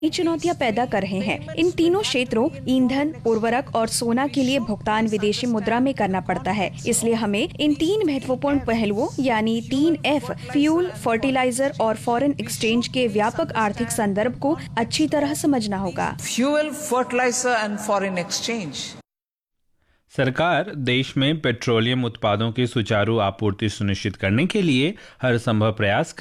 चुनौतियां पैदा कर रहे हैं। इन तीनों क्षेत्रों ईंधन, उर्वरक और सोना के लिए भुगतान विदेशी मुद्रा में करना पड़ता है। इसलिए हमें इन तीन महत्वपूर्ण पहलुओं यानी 3F फ्यूल, फर्टिलाइजर और फॉरेन एक्सचेंज के व्यापक आर्थिक संदर्भ को अच्छी तरह समझना होगा। Fuel, fertiliser and foreign exchange. सरकार देश में पेट्रोलियम उत्पादों की सुचारू आपूर्ति सुनिश्चित करने के लिए हर संभव प्रयास